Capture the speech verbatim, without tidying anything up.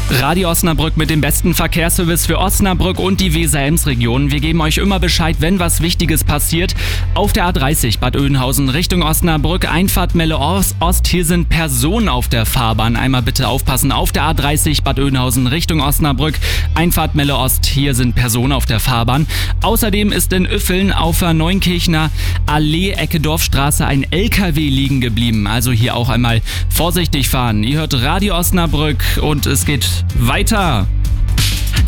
Radio Osnabrück mit dem besten Verkehrsservice für Osnabrück und die Weser-Ems-Region. Wir geben euch immer Bescheid, wenn was Wichtiges passiert. Auf der A dreißig Bad Oeynhausen Richtung Osnabrück, Einfahrt Melle-Ost. Hier sind Personen auf der Fahrbahn. Einmal bitte aufpassen. Auf der A dreißig Bad Oeynhausen Richtung Osnabrück, Einfahrt Melle-Ost. Hier sind Personen auf der Fahrbahn. Außerdem ist in Üffeln auf der Neunkirchner Allee, Ecke Dorfstraße, ein L K W liegen geblieben. Also hier auch einmal vorsichtig fahren. Ihr hört Radio Osnabrück und es geht weiter.